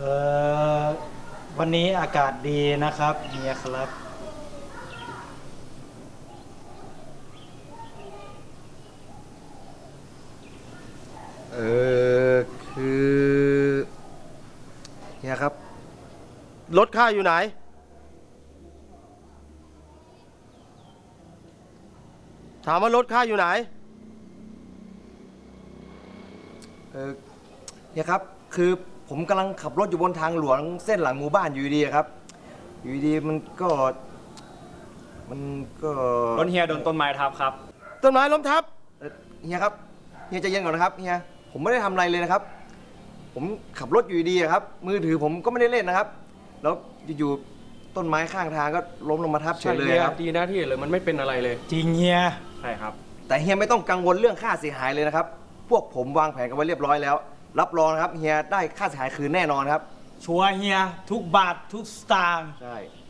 อวันนี้อากาศดีนะครับเฮียครับเอคือเฮียครับรถข้าอยู่ไหนถามว่ารถข้าอยู่ไหนเฮียครับคือผมกำลังขับรถอยู่บนทางหลวงเส้นหลังหมู่บ้านอยู่ดีครับอยู่ดีมันก็รถเฮียโดนต้นไม้ทับครับต้นไม้ล้มทับเฮียครับเฮียใจเย็นก่อนนะครับเฮียผมไม่ได้ทำอะไรเลยนะครับผมขับรถอยู่ดีครับมือถือผมก็ไม่ได้เล่นนะครับแล้วอยู่ๆต้นไม้ข้างทางก็ล้มลงมาทับเฉยเลยครับดีนะที่เลยมันไม่เป็นอะไรเลยจริงเฮียใช่ครับแต่เฮียไม่ต้องกังวลเรื่องค่าเสียหายเลยนะครับพวกผมวางแผนกันไว้เรียบร้อยแล้วรับรองนะครับเฮียได้ค่าเสียหายคืนแน่นอนครับชัวร์เฮียทุกบาททุกสตางค์ใช่